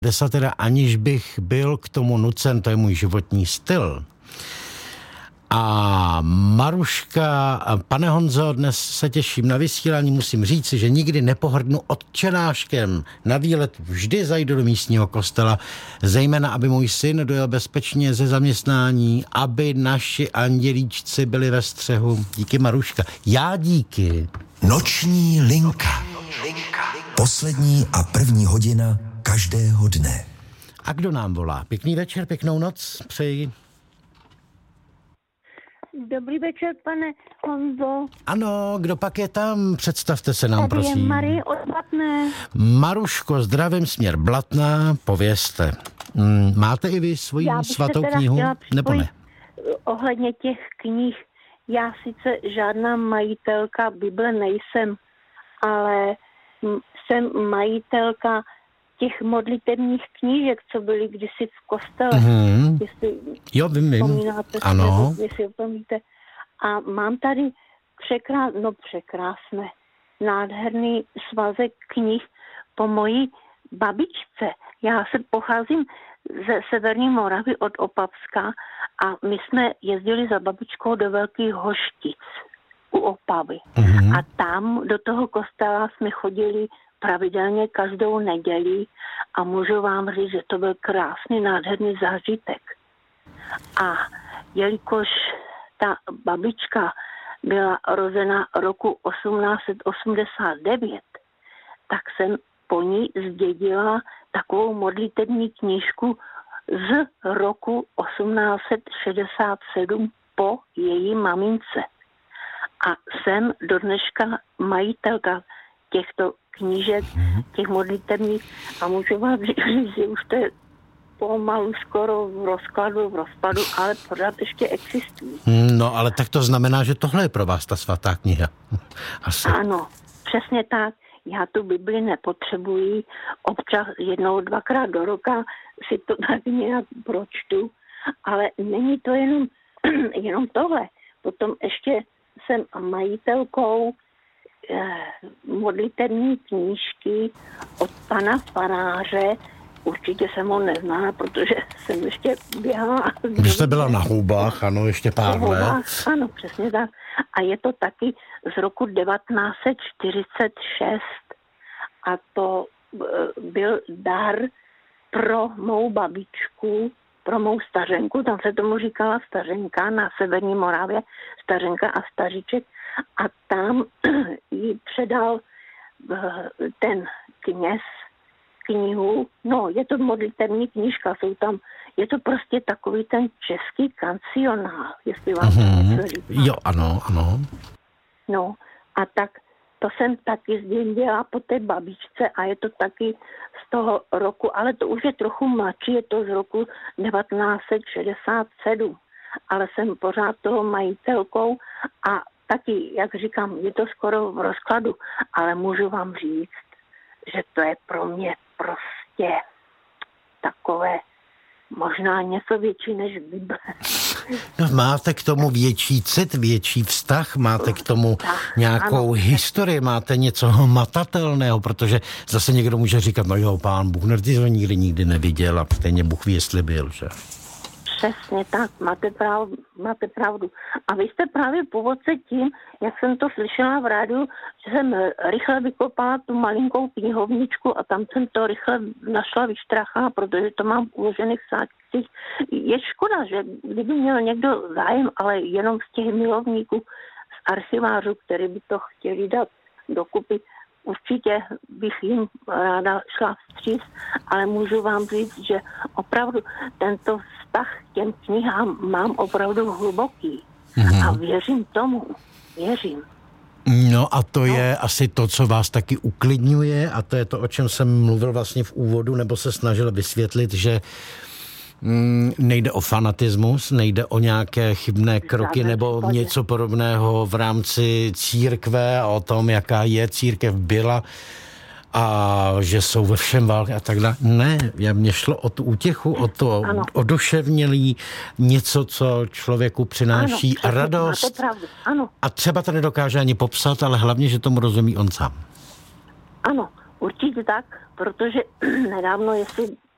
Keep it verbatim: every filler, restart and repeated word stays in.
Desatera, aniž bych byl k tomu nucen, to je můj životní styl. A Maruška, pane Honzo, dnes se těším na vysílání, musím říct, že nikdy nepohrdnu odčenáškem. Na výlet vždy zajdu do místního kostela, zejména aby můj syn dojel bezpečně ze zaměstnání, aby naši andělíčci byli ve střehu. Díky, Maruška. Já díky. Noční linka. Poslední a první hodina každého dne. A kdo nám volá? Pěkný večer, pěknou noc, přeji. Dobrý večer, pane Honzo. Ano, kdo pak je tam? Představte se nám, Tady prosím. je Marie od Blatné. Maruško, zdravím směr Blatná, povězte. Hmm, máte i vy svoji Já bych svatou se teda knihu, chtěla nebo ne? Ohledně těch knih, já sice žádná majitelka Bible nejsem, ale jsem majitelka těch modlitevních knížek, co byly kdysi v kostele. Mm-hmm. Jestli Jo, vím, vím. vzpomínáte, Ano. nebo jestli opomíte. A mám tady překrás, no překrásné, nádherný svazek knih po mojí babičce. Já se pocházím ze Severní Moravy od Opavska a my jsme jezdili za babičkou do Velkých Hoštic u Opavy. Mm-hmm. A tam do toho kostela jsme chodili pravidelně každou neděli a můžu vám říct, že to byl krásný, nádherný zážitek. A jelikož ta babička byla rozena roku osmnáct set osmdesát devět, tak jsem po ní zdědila takovou modlitevní knížku z roku osmnáct set šedesát sedm po její mamince. A jsem do dneška majitelka těchto knížek, těch modlitevních a můžu vám říct, že už to je pomalu skoro v rozkladu, v rozpadu, ale pořád ještě existují. No, ale tak to znamená, že tohle je pro vás ta svatá kniha. Asi. Ano, přesně tak. Já tu Bibli nepotřebuji. Občas jednou, dvakrát do roka si to tak nějak pročtu, ale není to jenom, jenom tohle. Potom ještě jsem majitelkou modlitevní knížky od pana faráře. Určitě jsem ho neznala, protože jsem ještě běhala. Když jste byla na Houbách, ano, ještě pár let. Ano, přesně tak. A je to taky z roku devatenáct set čtyřicet šest. A to byl dar pro mou babičku, pro mou stařenku, tam se tomu říkala stařenka na Severní Moravě, stařenka a staříček. A tam jí předal ten kněz knihu, no je to modlitevní knížka, jsou tam, je to prostě takový ten český kancionál, jestli vám mm-hmm. to něco říká. Jo, ano, ano. No a tak to jsem taky zdědila po té babičce a je to taky z toho roku, ale to už je trochu mladší, je to z roku devatenáct set šedesát sedm, ale jsem pořád toho majitelkou a taky, jak říkám, je to skoro v rozkladu, ale můžu vám říct, že to je pro mě prostě takové možná něco větší než Bible. No, máte k tomu větší cit, větší vztah, máte k tomu tak, nějakou ano. historii, máte něco hmatatelného, protože zase někdo může říkat, no jo, pán Bůh, no ty to nikdy nikdy neviděl a stejně Bůh ví, jestli byl, že? Přesně tak, máte pravdu, máte pravdu. A vy jste právě původce tím, jak jsem to slyšela v rádiu, že jsem rychle vykopala tu malinkou knihovničku a tam jsem to rychle našla vyštrachá, protože to mám v uložených sáčcích. Je škoda, že kdyby měl někdo zájem, ale jenom z těch milovníků, z archivářů, který by to chtěli dát dokupy, určitě bych jim ráda šla vstříc, ale můžu vám říct, že opravdu tento vztah k těm knihám mám opravdu hluboký. Mm-hmm. A věřím tomu. Věřím. No a to no. je asi to, co vás taky uklidňuje a to je to, o čem jsem mluvil vlastně v úvodu, nebo se snažil vysvětlit, že nejde o fanatismus, nejde o nějaké chybné kroky nebo něco podobného v rámci církve a o tom, jaká je církev byla a že jsou ve všem války a tak dále. Ne, mně šlo o tu útěchu, o to ano. oduševnělý, něco, co člověku přináší ano, radost. Ano. A třeba to nedokáže ani popsat, ale hlavně, že tomu rozumí on sám. Ano, určitě tak, protože nedávno, jestli